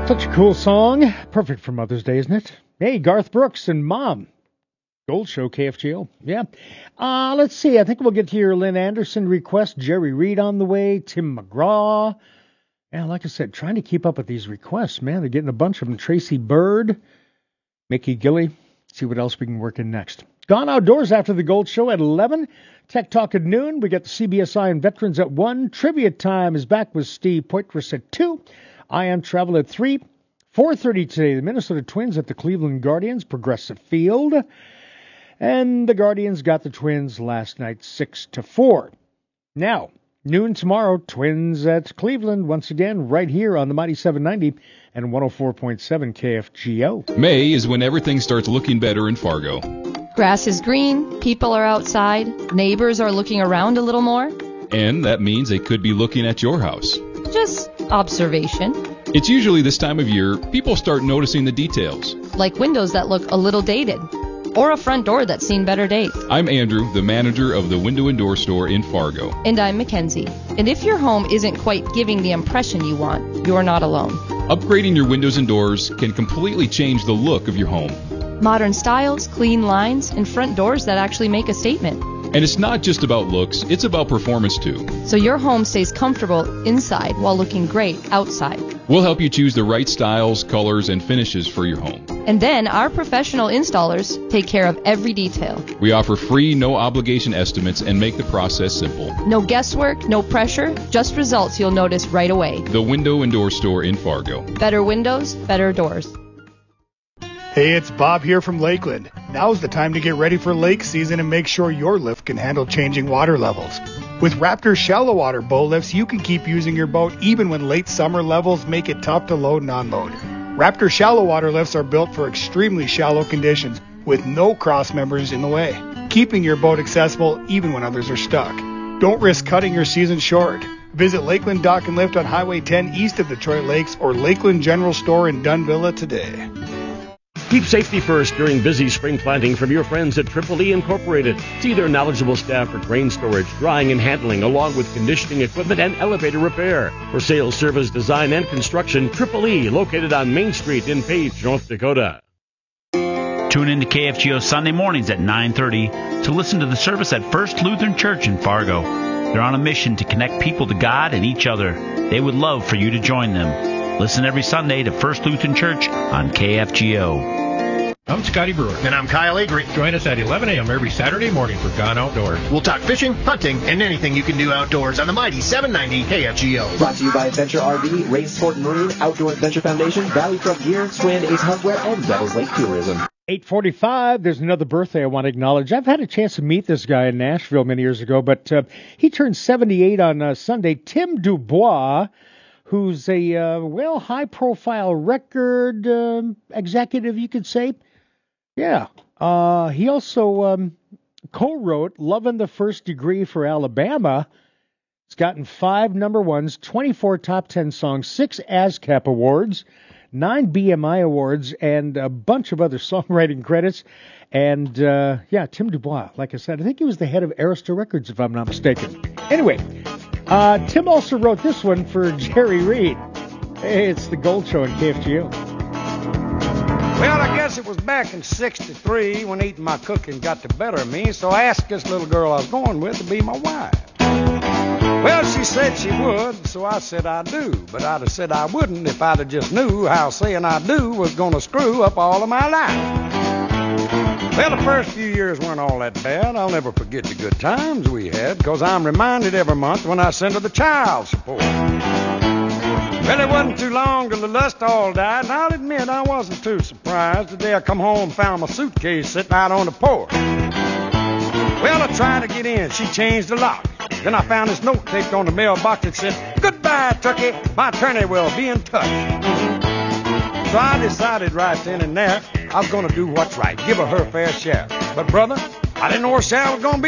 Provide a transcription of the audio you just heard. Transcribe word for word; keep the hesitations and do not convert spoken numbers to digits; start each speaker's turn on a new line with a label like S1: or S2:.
S1: Such a cool song. Perfect for Mother's Day, isn't it? Hey, Garth Brooks and Mom. Gold Show, K F G O. Yeah. Uh, let's see. I think we'll get to your Lynn Anderson request. Jerry Reed on the way. Tim McGraw. And like I said, trying to keep up with these requests, man. They're getting a bunch of them. Tracy Bird. Mickey Gilly. See what else we can work in next. Gone Outdoors after the Gold Show at eleven. Tech Talk at noon. We got the C B S I and Veterans at one. Trivia Time is back with Steve Poitras at two. I Am Travel at three. four thirty today, the Minnesota Twins at the Cleveland Guardians, Progressive Field. And the Guardians got the Twins last night six to four. Now, noon tomorrow, Twins at Cleveland once again right here on the Mighty seven ninety and one oh four point seven K F G O.
S2: May is when everything starts looking better in Fargo.
S3: Grass is green, people are outside, neighbors are looking around a little more.
S2: And that means they could be looking at your house.
S3: Just observation.
S2: It's usually this time of year people start noticing the details.
S3: Like windows that look a little dated. Or a front door that's seen better days.
S2: I'm Andrew, the manager of the Window and Door Store in Fargo.
S3: And I'm Mackenzie. And if your home isn't quite giving the impression you want, you're not alone.
S2: Upgrading your windows and doors can completely change the look of your home.
S3: Modern styles, clean lines, and front doors that actually make a statement.
S2: And it's not just about looks, it's about performance too.
S3: So your home stays comfortable inside while looking great outside.
S2: We'll help you choose the right styles, colors, and finishes for your home.
S3: And then our professional installers take care of every detail.
S2: We offer free, no-obligation estimates and make the process simple.
S3: No guesswork, no pressure, just results you'll notice right away.
S2: The Window and Door Store in Fargo.
S3: Better windows, better doors.
S4: Hey, it's Bob here from Lakeland. Now's the time to get ready for lake season and make sure your lift can handle changing water levels. With Raptor shallow water bow lifts, you can keep using your boat even when late summer levels make it tough to load and unload. Raptor shallow water lifts are built for extremely shallow conditions with no cross members in the way, keeping your boat accessible even when others are stuck. Don't risk cutting your season short. Visit Lakeland Dock and Lift on Highway ten east of Detroit Lakes or Lakeland General Store in Dunvilla today.
S5: Keep safety first during busy spring planting from your friends at Triple E Incorporated. See their knowledgeable staff for grain storage, drying, and handling, along with conditioning equipment and elevator repair. For sales, service, design, and construction, Triple E, located on Main Street in Page, North Dakota.
S6: Tune in to K F G O Sunday mornings at nine thirty to listen to the service at First Lutheran Church in Fargo. They're on a mission to connect people to God and each other. They would love for you to join them. Listen every Sunday to First Lutheran Church on K F G O.
S7: I'm Scotty Brewer.
S8: And I'm Kyle Avery.
S7: Join us at eleven a.m. every Saturday morning for Gone Outdoors.
S8: We'll talk fishing, hunting, and anything you can do outdoors on the mighty seven ninety K F G O.
S9: Brought to you by Adventure R V, Ray Sport and Marine, Outdoor Adventure Foundation, Valley Truck Gear, Strand Ace Hardware, and Devils Lake Tourism.
S1: eight forty-five, there's another birthday I want to acknowledge. I've had a chance to meet this guy in Nashville many years ago, but uh, he turned seventy-eight on uh, Sunday. Tim Dubois, who's a, uh, well, high-profile record um, executive, you could say. Yeah. Uh, he also um, co-wrote Love in the First Degree for Alabama. It's gotten five number ones, twenty-four top ten songs, six ASCAP awards, nine B M I awards, and a bunch of other songwriting credits. And, uh, yeah, Tim Dubois, like I said, I think he was the head of Arista Records, if I'm not mistaken. Anyway, uh, Tim also wrote this one for Jerry Reed. Hey, it's the Gold Show on K F G O.
S10: Well, I guess it was back in sixty-three when eating my cooking got the better of me, so I asked this little girl I was going with to be my wife. Well, she said she would, so I said I do, but I'd have said I wouldn't if I'd have just knew how saying I do was going to screw up all of my life. Well, the first few years weren't all that bad. I'll never forget the good times we had, because I'm reminded every month when I send her the child support. Well, it wasn't too long till the lust all died, and I'll admit I wasn't too surprised the day I come home and found my suitcase sitting out on the porch. Well, I tried to get in. She changed the lock. Then I found this note taped on the mailbox that said, "Goodbye, Turkey. My attorney will be in touch." So I decided right then and there I was going to do what's right, give her her fair share. But, brother, I didn't know her share was going to be